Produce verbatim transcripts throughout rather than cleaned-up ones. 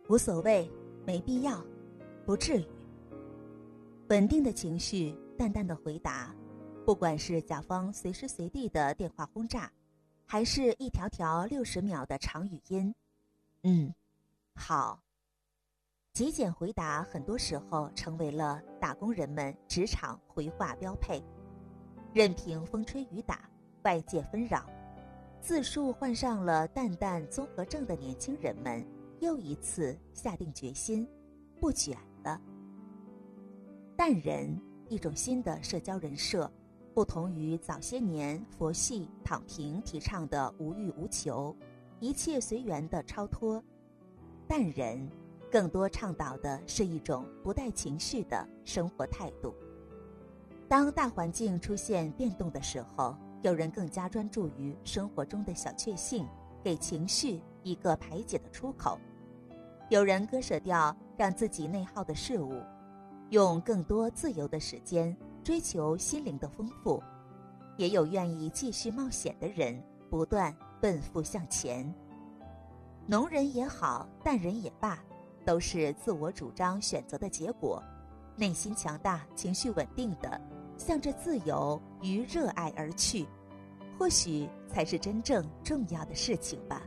无所谓，没必要，不至于。稳定的情绪，淡淡的回答，不管是甲方随时随地的电话轰炸，还是一条条六十秒的长语音，嗯，好。极简回答很多时候成为了打工人们职场回话标配，任凭风吹雨打，外界纷扰，自述患上了淡淡综合症的年轻人们又一次下定决心，不卷了。淡人，一种新的社交人设，不同于早些年佛系躺平提倡的无欲无求，一切随缘的超脱。淡人更多倡导的是一种不带情绪的生活态度。当大环境出现变动的时候，有人更加专注于生活中的小确幸，给情绪一个排解的出口。有人割舍掉让自己内耗的事物，用更多自由的时间追求心灵的丰富。也有愿意继续冒险的人，不断奔赴向前。农人也好，淡人也罢，都是自我主张选择的结果。内心强大，情绪稳定的，向着自由与热爱而去，或许才是真正重要的事情吧。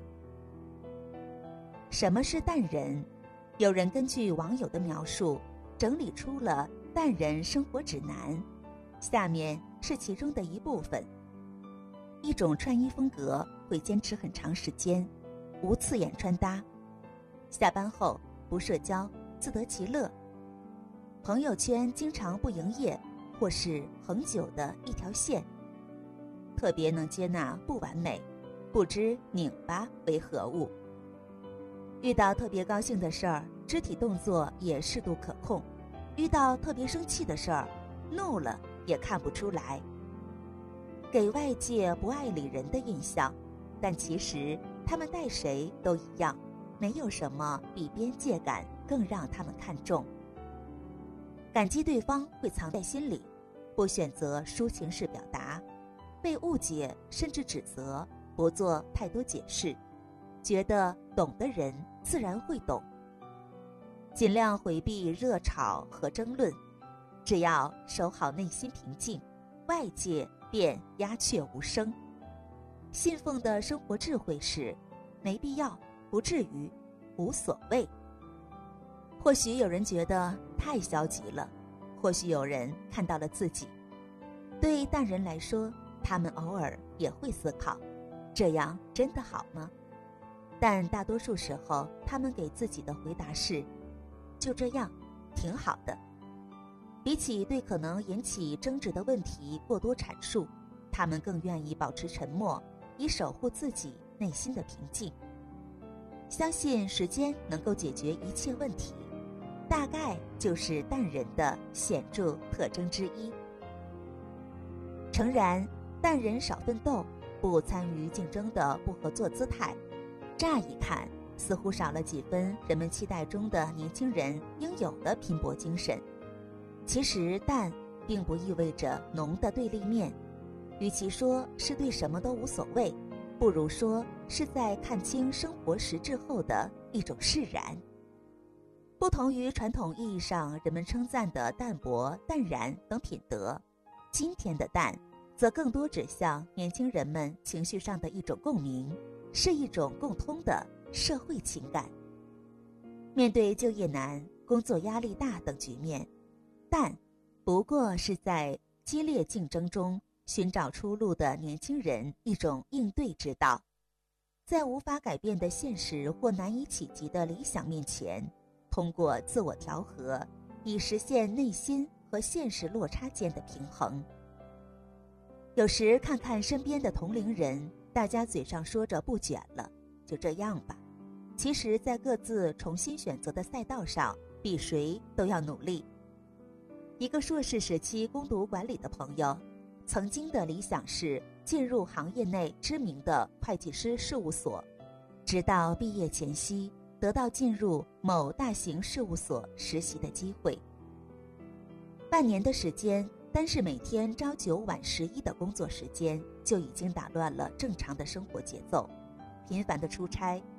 什么是淡人？有人根据网友的描述，整理出了淡人生活指南，下面是其中的一部分。一种穿衣风格会坚持很长时间，无刺眼穿搭，下班后不社交，自得其乐，朋友圈经常不营业，或是恒久的一条线，特别能接纳不完美，不知拧巴为何物。遇到特别高兴的事儿，肢体动作也适度可控，遇到特别生气的事儿，怒了也看不出来，给外界不爱理人的印象，但其实他们待谁都一样，没有什么比边界感更让他们看重。感激对方会藏在心里，不选择抒情式表达，被误解甚至指责，不做太多解释，觉得懂的人自然会懂。尽量回避热吵和争论，只要守好内心平静，外界便鸦雀无声。信奉的生活智慧是没必要，不至于，无所谓。或许有人觉得太消极了，或许有人看到了自己。对淡人来说，他们偶尔也会思考，这样真的好吗？但大多数时候，他们给自己的回答是就这样，挺好的。比起对可能引起争执的问题过多阐述，他们更愿意保持沉默，以守护自己内心的平静。相信时间能够解决一切问题，大概就是淡人的显著特征之一。诚然，淡人少奋斗，不参与竞争的不合作姿态，乍一看似乎少了几分人们期待中的年轻人应有的拼搏精神。其实淡并不意味着浓的对立面，与其说是对什么都无所谓，不如说是在看清生活实质后的一种释然。不同于传统意义上人们称赞的淡泊、淡然等品德，今天的淡则更多指向年轻人们情绪上的一种共鸣，是一种共通的社会情感。面对就业难、工作压力大等局面，淡不过是在激烈竞争中寻找出路的年轻人一种应对之道。在无法改变的现实或难以企及的理想面前，通过自我调和，以实现内心和现实落差间的平衡。有时看看身边的同龄人，大家嘴上说着不卷了，就这样吧，其实在各自重新选择的赛道上，比谁都要努力。一个硕士时期攻读管理的朋友，曾经的理想是进入行业内知名的会计师事务所，直到毕业前夕得到进入某大型事务所实习的机会。半年的时间，单是每天朝九晚十一的工作时间就已经打乱了正常的生活节奏，频繁的出差